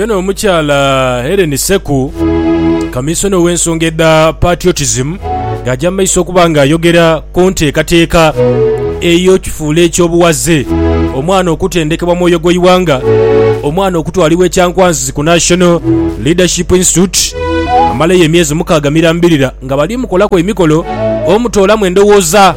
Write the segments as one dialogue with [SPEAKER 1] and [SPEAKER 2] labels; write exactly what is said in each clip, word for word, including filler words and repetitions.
[SPEAKER 1] oyo n'omukyala Helen Seku kamisona w'ensonga edda patriotism ng'ajja mu maiso okuba ng'ayogera ku nteekateeka eyo kifuula ekyobuwaze omwana okutendekebwa mwoyo gw'eiwanga omwana okutwalibwa ekyankwanzi ku National Leadership Institute amalayo emyezi mukaaga mirambirira nga bali mukolako emikolo omutoolamu endowooza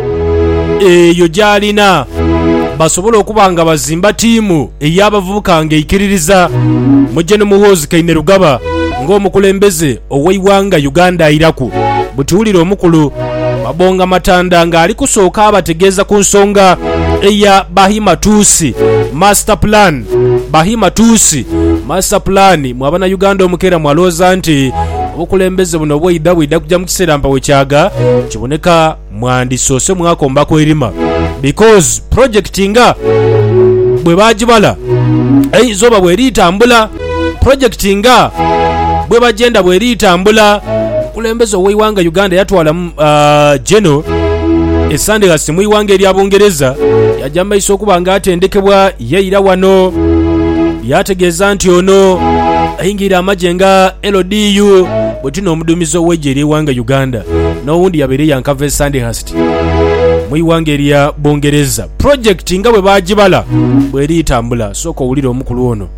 [SPEAKER 1] eyo gy'alina basobola okuba nga bazimba ttiimu ey'abavubuka ng'eikiririza mujje n'omuhoozi Kainerugaba ng'omukulembeze ow'eiwanga Uganda Iraku butuwulire omukulu Mabonga Matanda ng'ali kusooka abategeeza ku nsonga eya Bahima Tusi Master Plan. Bahima Tusi Master Plan mwabana Uganda omukera mwalooza nti obukulembeze buno bw'edda bw'edda kujja mu kiseera mpawe kyaga kiboneka mwandisoose mwakombako erima because project nga bwe bagibala eizoba bw'eriitambula project nga bwe bagenda bw'eriitambula kulembeze ow'eiwanga Uganda yatwala uh, Geno esande gasi mu iwanga erya Bungereza yajja mu maiso okuba nga atendekebwa yeeyira wano yategeeza nti ono ayingira amagye nga L D U bwetino omuduumizi ow'eggye ery'eiwanga Uganda n'owundi yabeere yankava Sandhurst mu iwanga erya Bungereza project nga bwe bagibala bw'eriitambula sooka owulire omukulu ono.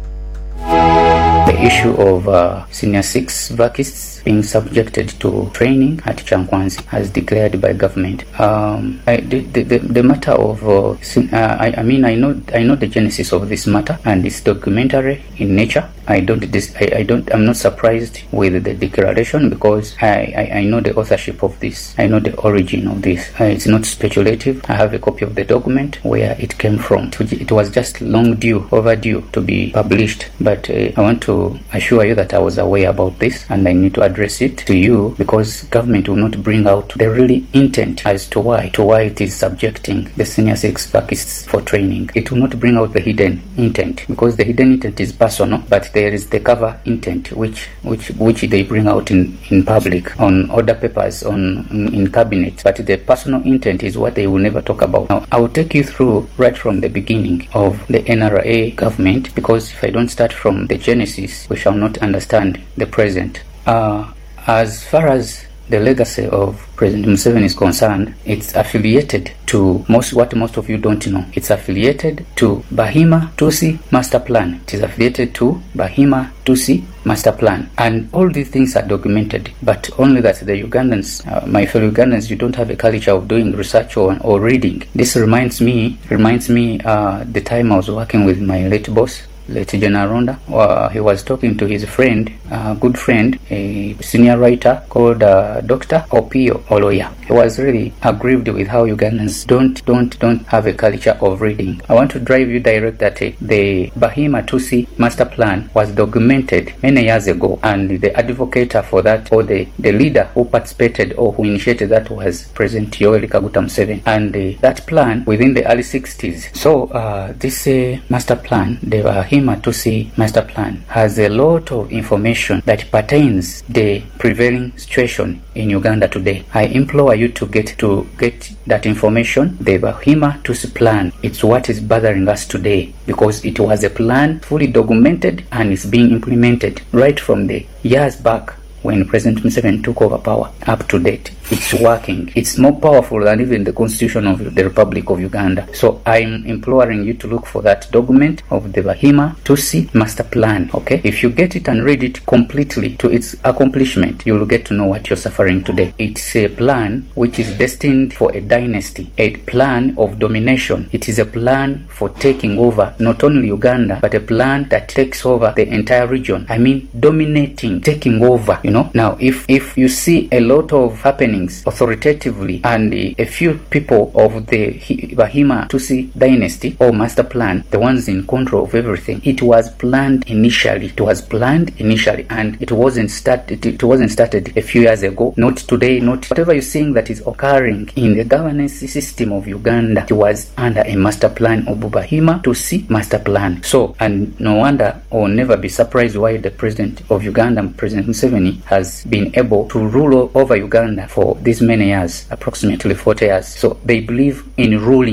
[SPEAKER 2] The issue of uh, senior six vacists being subjected to training at Chankwanzi as declared by government. Um, I, the, the, the matter of, uh, uh, I, I mean, I know, I know the genesis of this matter, and it's documentary in nature. I don't, this, I, I don't, I'm not surprised with the declaration because I, I, I know the authorship of this. I know the origin of this. Uh, it's not speculative. I have a copy of the document where it came from. It was just long due, overdue to be published. But uh, I want to assure you that I was aware about this, and I need to address it to you because government will not bring out the really intent as to why, to why it is subjecting the senior six vacists for training. It will not bring out the hidden intent because the hidden intent is personal, but there is the cover intent which which which they bring out in, in public on order papers on in, in cabinet, but the personal intent is what they will never talk about. Now I will take you through right from the beginning of the N R A government because if I don't start from the genesis we shall not understand the present. Uh, as far as the legacy of President Museveni is concerned, it's affiliated to most what most of you don't know. It's affiliated to Bahima Tusi Master Plan. It is affiliated to Bahima Tusi Master Plan. And all these things are documented, but only that the Ugandans, uh, my fellow Ugandans, you don't have a culture of doing research or, or reading. This reminds me, reminds me uh, the time I was working with my late boss, late General Ronda. Uh, he was talking to his friend, a uh, good friend, a senior writer called uh, Doctor Opio Oloya. He was really aggrieved with how Ugandans don't don't don't have a culture of reading. I want to drive you direct that uh, the Bahima Tusi Master Plan was documented many years ago, and the advocate for that, or the, the leader who participated or who initiated that, was President Yoweri Kaguta Museveni. And uh, that plan within the early sixties. So uh, this uh, master plan, the Bahima Tusi Master Plan, has a lot of information that pertains the prevailing situation in Uganda today. I implore you to get to get that information. The Bahima Tusi Plan, it's what is bothering us today because it was a plan fully documented and it's being implemented right from the years back when President Museveni took over power up to date. It's working. It's more powerful than even the Constitution of the Republic of Uganda. So I'm imploring you to look for that document of the Bahima Tusi Master Plan. Okay? If you get it and read it completely to its accomplishment, you will get to know what you're suffering today. It's a plan which is destined for a dynasty, a plan of domination. It is a plan for taking over not only Uganda, but a plan that takes over the entire region. I mean, dominating, taking over, you know. Now, if, if you see a lot of happening authoritatively and uh, a few people of the Bahima Tusi dynasty or master plan, the ones in control of everything, it was planned initially. It was planned initially, and it wasn't started. It wasn't started a few years ago. Not today. Not whatever you're seeing that is occurring in the governance system of Uganda. It was under a master plan of Bahima Tusi master plan. So, and no wonder or never be surprised why the president of Uganda, President Museveni, has been able to rule over Uganda for these many years, approximately forty years. So they believe in ruling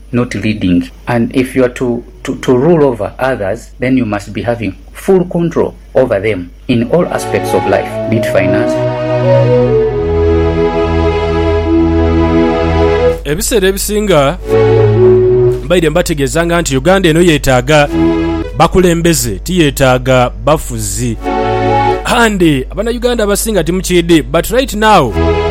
[SPEAKER 2] not leading. And if you are to, to, to rule over others, then you must be having full control over them in all aspects of life, be it finance.
[SPEAKER 1] Ebiseera ebisinga baire mbategeezanga nti Uganda eno yeetaaga bakulembeze, tiyeetaaga bafuzi. Andi abana Uganda abasinga timukidde, but right now